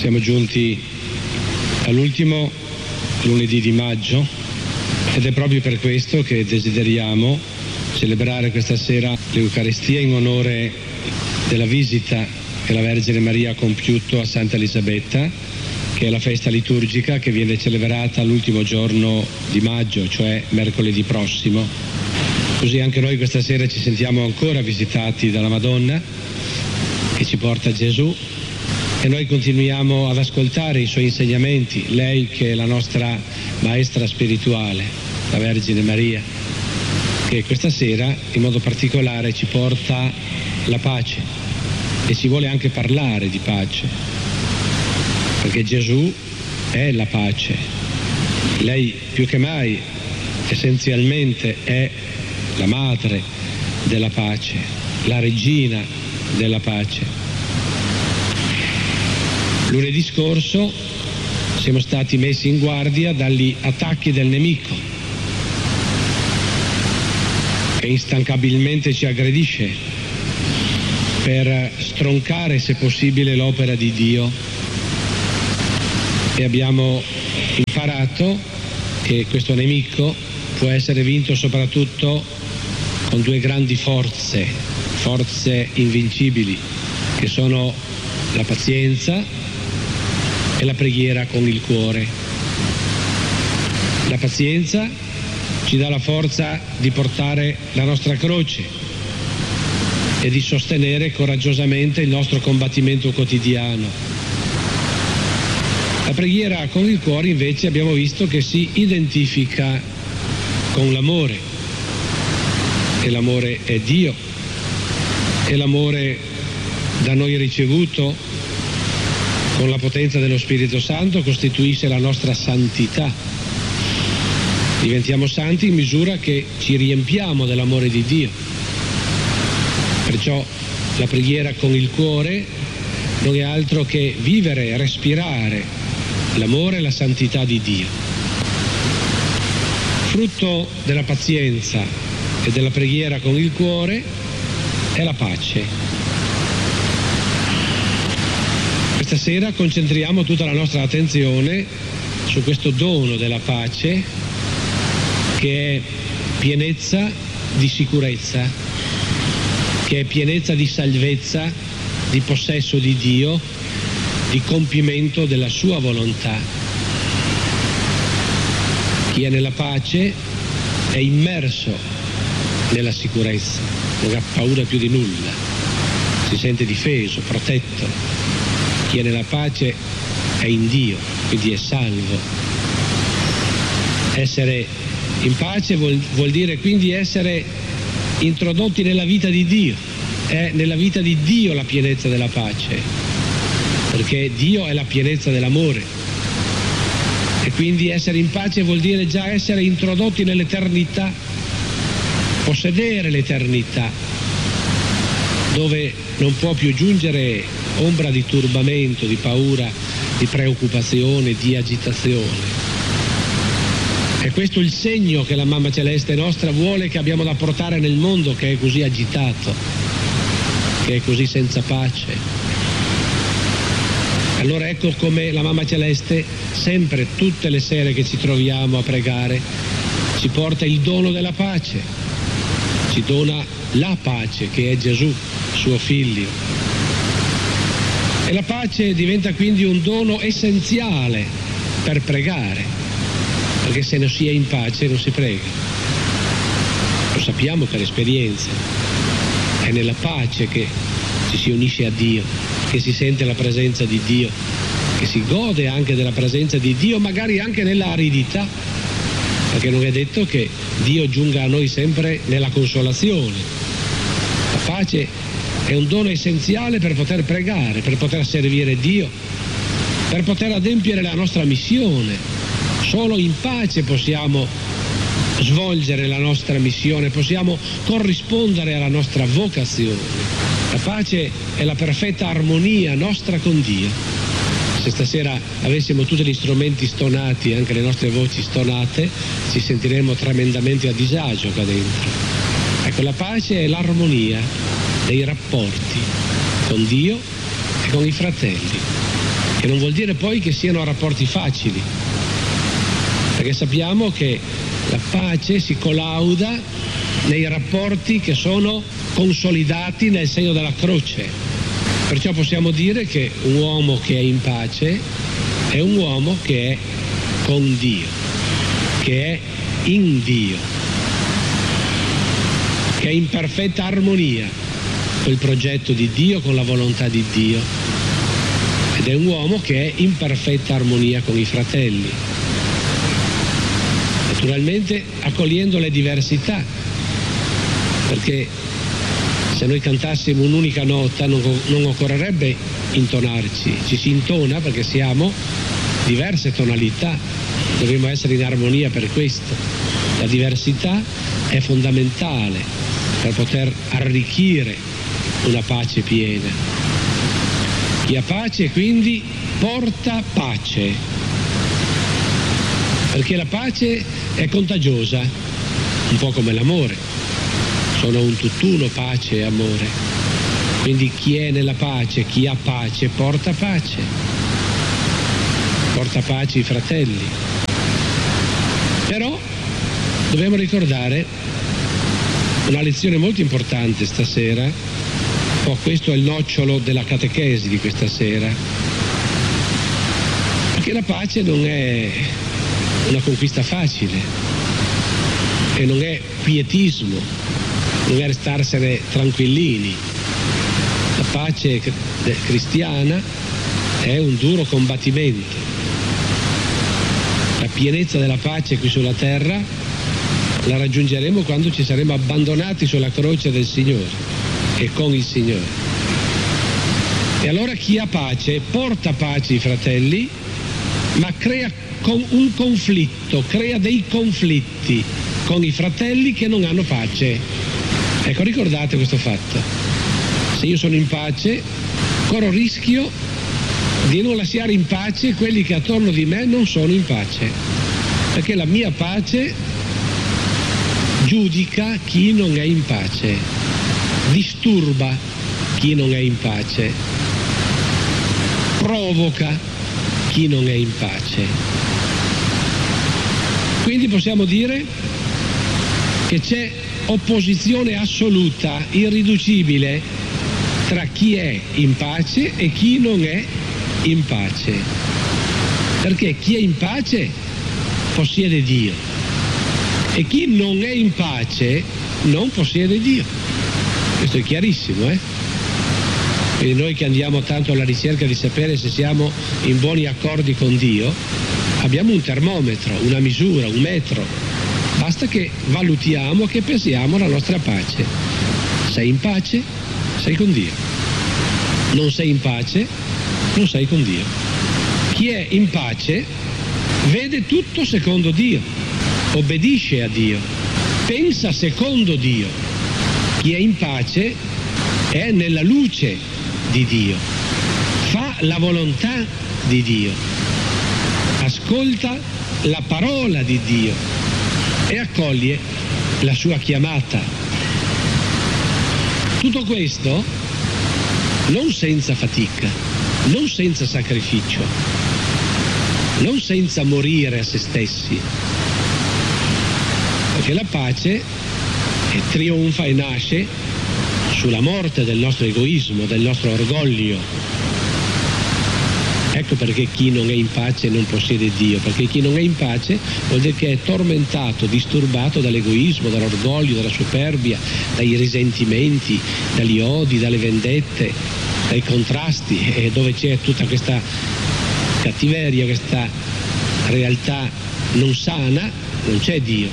Siamo giunti all'ultimo lunedì di maggio ed è proprio per questo che desideriamo celebrare questa sera l'Eucaristia in onore della visita che la Vergine Maria ha compiuto a Santa Elisabetta, che è la festa liturgica che viene celebrata l'ultimo giorno di maggio, cioè mercoledì prossimo. Così anche noi questa sera ci sentiamo ancora visitati dalla Madonna che ci porta a Gesù e noi continuiamo ad ascoltare i suoi insegnamenti, lei che è la nostra maestra spirituale, la Vergine Maria, che questa sera in modo particolare ci porta la pace e ci vuole anche parlare di pace, perché Gesù è la pace. Lei più che mai essenzialmente è la madre della pace, la regina della pace. Lunedì scorso siamo stati messi in guardia dagli attacchi del nemico, che instancabilmente ci aggredisce per stroncare, se possibile, l'opera di Dio. E abbiamo imparato che questo nemico può essere vinto soprattutto con due grandi forze invincibili, che sono la pazienza e la preghiera con il cuore. La pazienza ci dà la forza di portare la nostra croce e di sostenere coraggiosamente il nostro combattimento quotidiano. La preghiera con il cuore invece abbiamo visto che si identifica con l'amore, e l'amore è Dio, e l'amore da noi ricevuto con la potenza dello Spirito Santo costituisce la nostra santità. Diventiamo santi in misura che ci riempiamo dell'amore di Dio. Perciò la preghiera con il cuore non è altro che vivere e respirare l'amore e la santità di Dio. Frutto della pazienza e della preghiera con il cuore è la pace. Questa sera concentriamo tutta la nostra attenzione su questo dono della pace, che è pienezza di sicurezza, che è pienezza di salvezza, di possesso di Dio, di compimento della sua volontà. Chi è nella pace è immerso nella sicurezza, non ha paura più di nulla, si sente difeso, protetto. Chi è nella pace è in Dio, quindi è salvo. Essere in pace vuol dire quindi essere introdotti nella vita di Dio. È nella vita di Dio la pienezza della pace, perché Dio è la pienezza dell'amore. E quindi essere in pace vuol dire già essere introdotti nell'eternità, possedere l'eternità, dove non può più giungere ombra di turbamento, di paura, di preoccupazione, di agitazione. È questo il segno che la Mamma Celeste nostra vuole che abbiamo da portare nel mondo, che è così agitato, che è così senza pace. Allora ecco come la Mamma Celeste, sempre, tutte le sere che ci troviamo a pregare, ci porta il dono della pace, ci dona la pace che è Gesù, suo Figlio. E la pace diventa quindi un dono essenziale per pregare, perché se non si è in pace non si prega. Lo sappiamo per esperienza. È nella pace che ci si unisce a Dio, che si sente la presenza di Dio, che si gode anche della presenza di Dio, magari anche nella aridità, perché non è detto che Dio giunga a noi sempre nella consolazione. La pace è un dono essenziale per poter pregare, per poter servire Dio, per poter adempiere la nostra missione. Solo in pace possiamo svolgere la nostra missione, possiamo corrispondere alla nostra vocazione. La pace è la perfetta armonia nostra con Dio. Se stasera avessimo tutti gli strumenti stonati, anche le nostre voci stonate, ci sentiremmo tremendamente a disagio qua dentro. Ecco, la pace è l'armonia dei rapporti con Dio e con i fratelli. che non vuol dire poi che siano rapporti facili, perché sappiamo che la pace si collauda nei rapporti che sono consolidati nel segno della croce. Perciò possiamo dire che un uomo che è in pace è un uomo che è con Dio, che è in Dio, che è in perfetta armonia col progetto di Dio, con la volontà di Dio, ed è un uomo che è in perfetta armonia con i fratelli, naturalmente accogliendo le diversità, perché se noi cantassimo un'unica nota non occorrerebbe intonarci, ci si intona perché siamo diverse tonalità, dovremmo essere in armonia per questo. La diversità è fondamentale per poter arricchire una pace piena. Chi ha pace quindi porta pace, perché la pace è contagiosa, un po' come l'amore, sono un tutt'uno pace e amore, quindi chi è nella pace, chi ha pace porta pace ai fratelli. Però dobbiamo ricordare una lezione molto importante stasera, questo è il nocciolo della catechesi di questa sera, perché la pace non è una conquista facile e non è pietismo, non è restarsene tranquillini. La pace cristiana è un duro combattimento. La pienezza della pace qui sulla terra la raggiungeremo quando ci saremo abbandonati sulla croce del Signore e con il Signore. E allora chi ha pace porta pace ai fratelli, ma crea un conflitto, crea dei conflitti con i fratelli che non hanno pace. Ecco, ricordate questo fatto. Se io sono in pace, corro il rischio di non lasciare in pace quelli che attorno di me non sono in pace, perché la mia pace giudica chi non è in pace, disturba chi non è in pace, provoca chi non è in pace. Quindi possiamo dire che c'è opposizione assoluta, irriducibile, tra chi è in pace e chi non è in pace, perché chi è in pace possiede Dio e chi non è in pace non possiede Dio. Questo è chiarissimo, E noi che andiamo tanto alla ricerca di sapere se siamo in buoni accordi con Dio, abbiamo un termometro, una misura, un metro. Basta che valutiamo, che pesiamo la nostra pace. Sei in pace? Sei con Dio. Non sei in pace? Non sei con Dio. Chi è in pace vede tutto secondo Dio, obbedisce a Dio, pensa secondo Dio. Chi è in pace è nella luce di Dio, fa la volontà di Dio, ascolta la parola di Dio e accoglie la sua chiamata. Tutto questo non senza fatica, non senza sacrificio, non senza morire a se stessi, perché la pace trionfa e nasce sulla morte del nostro egoismo, del nostro orgoglio. Ecco perché chi non è in pace non possiede Dio, perché chi non è in pace vuol dire che è tormentato, disturbato dall'egoismo, dall'orgoglio, dalla superbia, dai risentimenti, dagli odi, dalle vendette, dai contrasti, e dove c'è tutta questa cattiveria, questa realtà non sana, non c'è Dio.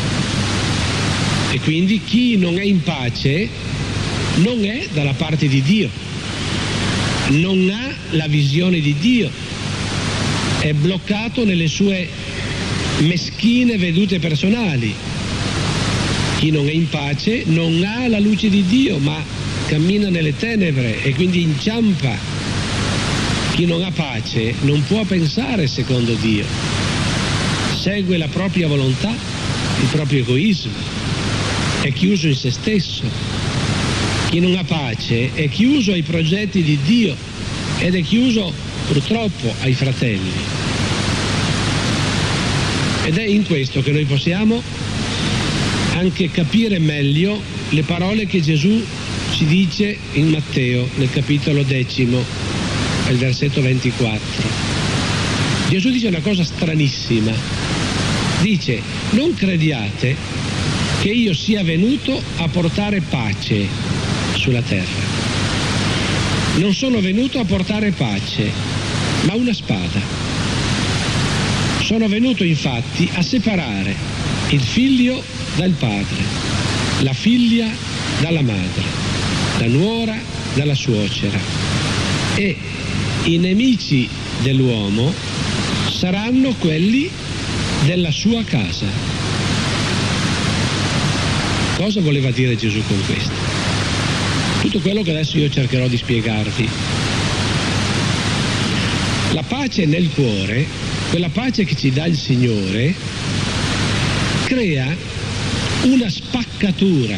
E quindi chi non è in pace non è dalla parte di Dio, non ha la visione di Dio, è bloccato nelle sue meschine vedute personali. Chi non è in pace non ha la luce di Dio, ma cammina nelle tenebre e quindi inciampa. Chi non ha pace non può pensare secondo Dio, segue la propria volontà, il proprio egoismo, è chiuso in se stesso. Chi non ha pace è chiuso ai progetti di Dio ed è chiuso purtroppo ai fratelli. Ed è in questo che noi possiamo anche capire meglio le parole che Gesù ci dice in Matteo, nel capitolo 10, al versetto 24. Gesù dice una cosa stranissima. Dice: non crediate che io sia venuto a portare pace sulla terra. Non sono venuto a portare pace, ma una spada. Sono venuto infatti a separare il figlio dal padre, la figlia dalla madre, la nuora dalla suocera, e i nemici dell'uomo saranno quelli della sua casa. Cosa voleva dire Gesù con questo? Tutto quello che adesso io cercherò di spiegarvi. La pace nel cuore, quella pace che ci dà il Signore, crea una spaccatura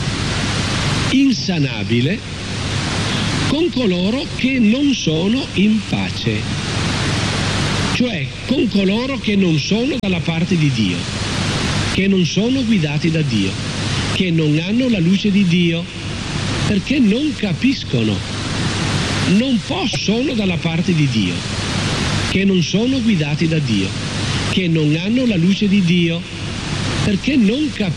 insanabile con coloro che non sono in pace, cioè con coloro che non sono dalla parte di Dio, che non sono guidati da Dio, che non hanno la luce di Dio, perché non capiscono, non sono dalla parte di Dio, che non sono guidati da Dio, che non hanno la luce di Dio, perché non capiscono.